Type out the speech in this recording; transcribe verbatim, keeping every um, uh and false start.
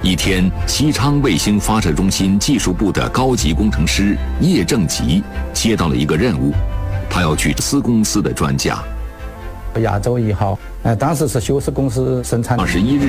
一天，西昌卫星发射中心技术部的高级工程师叶正吉接到了一个任务，他要去斯公司的专家。 亚洲一号，呃，当时是休斯公司生产。 二十一日，